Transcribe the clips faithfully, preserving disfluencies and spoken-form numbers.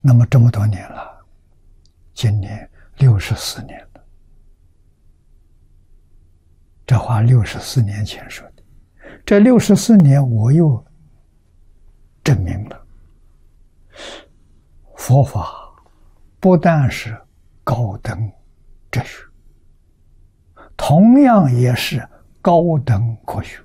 那么这么多年了，今年六十四年了。这话六十四年前说的，这六十四年我又证明了，佛法不但是高等哲学，同样也是高等科学。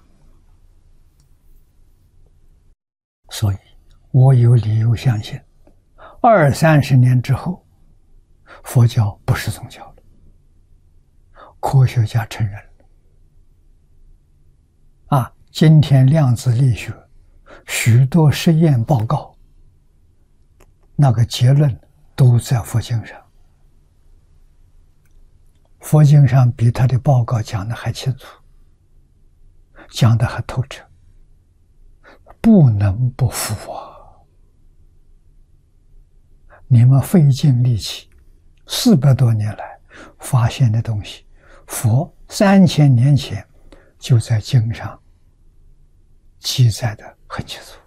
所以我有理由相信，二三十年之后，佛教不是宗教了，科学家承认了。啊，今天量子力学许多实验报告，那个结论都在佛经上，佛经上比他的报告讲得还清楚，讲得还透彻，不能不服啊！你们费尽力气，四百多年来发现的东西，佛三千年前就在经上记载的很清楚。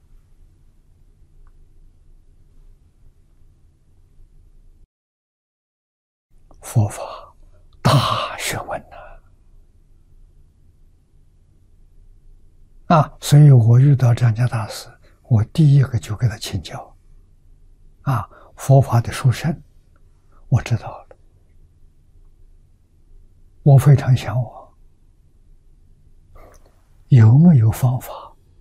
佛法大学问呐！啊，所以我遇到张家大师，我第一个就给他请教。啊，佛法的殊胜，我知道了，我非常向往。有没有方法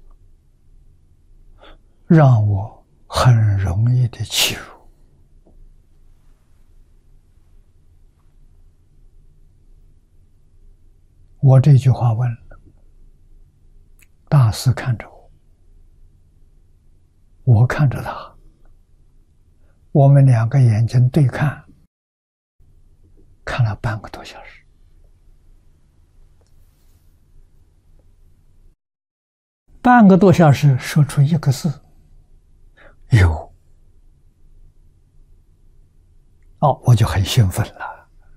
让我很容易的契入？我这句话问了，大师看着我，我看着他，我们两个眼睛对看，看了半个多小时。半个多小时说出一个字，有。哦，我就很兴奋了。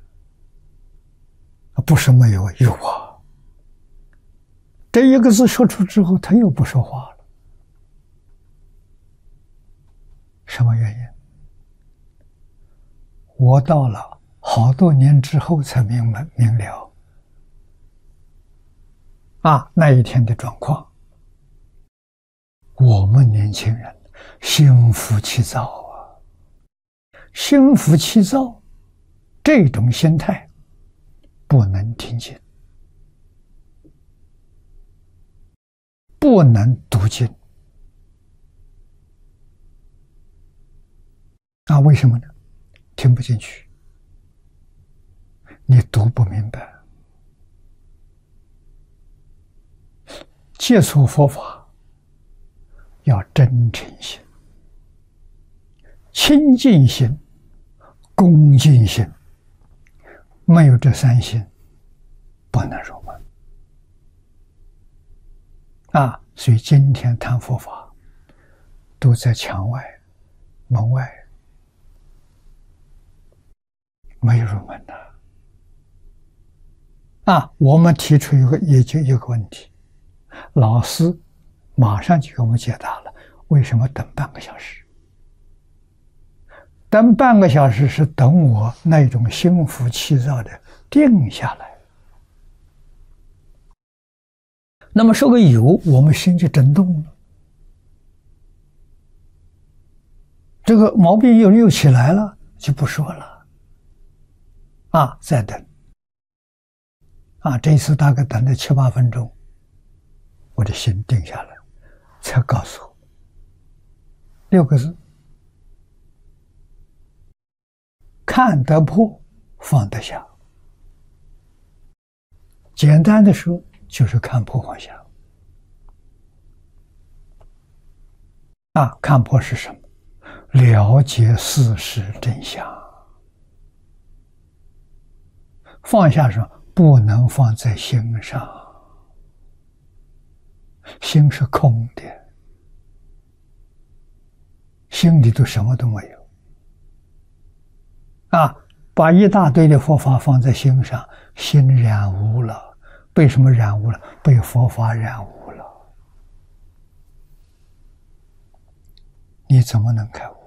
不是没有，有啊。这一个字说出之后，他又不说话了。什么原因？我到了好多年之后才明白明了。啊，那一天的状况，我们年轻人心浮气躁啊，心浮气躁，这种心态不能听经，不能读经。啊，为什么呢？听不进去，你读不明白。接触佛法要真诚心、清净心、恭敬心，没有这三心，不能入门。啊，所以今天谈佛法，都在墙外、门外，没有入门的。啊，我们提出一个也就一个问题，老师马上就给我们解答了，为什么等半个小时？等半个小时是等我那种心浮气躁的定下来。那么说个有，我们心就震动了，这个毛病又又起来了，就不说了。啊，再等。啊，这一次大概等了七八分钟，我的心定下来，才告诉我六个字：看得破，放得下。简单的说，就是看破放下。啊，看破是什么？了解事实真相。放下什么？不能放在心上。心是空的，心里头什么都没有。啊，把一大堆的佛法放在心上，心染污了。被什么染污了？被佛法染污了。你怎么能开悟？